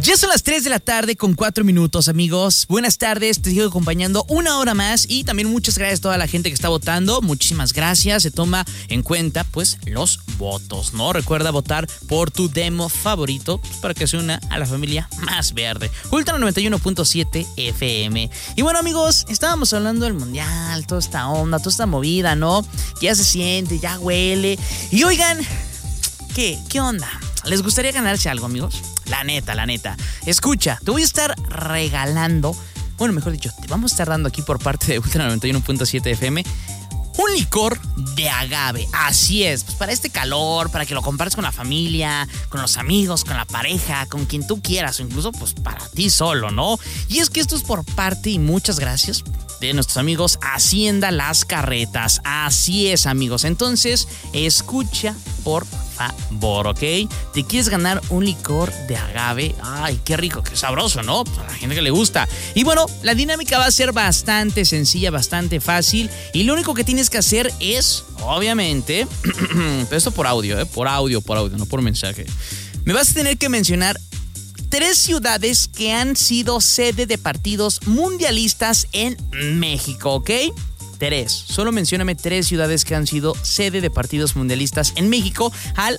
Ya son las 3 de la tarde con 4 minutos, amigos. Buenas tardes, te sigo acompañando una hora más y también muchas gracias a toda la gente que está votando. Muchísimas gracias. Se toma en cuenta, pues, los votos, ¿no? Recuerda votar por tu demo favorito, pues, para que se una a la familia más verde. Ultra 91.7 FM. Y bueno, amigos, estábamos hablando del mundial, toda esta onda, toda esta movida, ¿no? Ya se siente, ya huele. Y oigan, ¿qué onda? ¿Les gustaría ganarse algo, amigos? La neta. Escucha, te voy a estar regalando, bueno, mejor dicho, te vamos a estar dando aquí por parte de Ultra 91.7 FM un licor de agave. Así es, pues para este calor, para que lo compartas con la familia, con los amigos, con la pareja, con quien tú quieras, o incluso pues para ti solo, ¿no? Y es que esto es por parte, y muchas gracias, de nuestros amigos Hacienda Las Carretas. Así es, amigos. Entonces, escucha por favor, ¿ok? ¿Te quieres ganar un licor de agave? Ay, qué rico, qué sabroso, ¿no? Pues a la gente que le gusta. Y bueno, la dinámica va a ser bastante sencilla, bastante fácil. Y lo único que tienes que hacer es, obviamente, pero esto por audio, por audio, no por mensaje. Me vas a tener que mencionar 3 ciudades que han sido sede de partidos mundialistas en México, ¿ok? 3. Solo mencióname 3 ciudades que han sido sede de partidos mundialistas en México al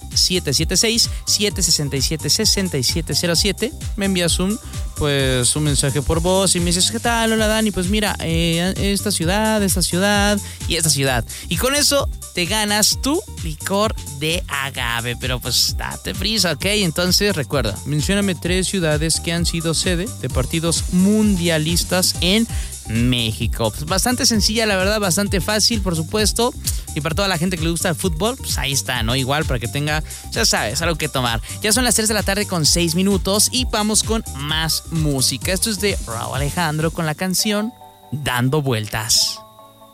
776-767-6707. Me envías un mensaje por voz y me dices, ¿qué tal? Hola, Dani, pues mira, esta ciudad y esta ciudad. Y con eso te ganas tu licor de agave. Pero pues date prisa, ¿ok? Entonces recuerda, mencióname 3 ciudades que han sido sede de partidos mundialistas en México. Pues bastante sencilla, la verdad, bastante fácil, por supuesto. Y para toda la gente que le gusta el fútbol, pues ahí está, ¿no? Igual para que tenga, ya sabes, algo que tomar. Ya son las 3 de la tarde con 6 minutos y vamos con más música. Esto es de Rauw Alejandro con la canción Dando Vueltas.